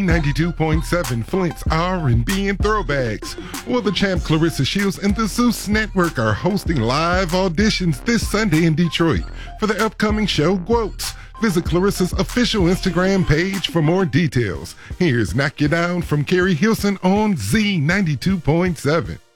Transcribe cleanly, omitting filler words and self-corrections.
92.7 Flint's R&B and Throwbacks. Well, the champ Clarissa Shields and the Zeus Network are hosting live auditions this Sunday in Detroit for the upcoming show, Quotes. Visit Clarissa's official Instagram page for more details. Here's Knock You Down from Carrie Hilson on Z92.7.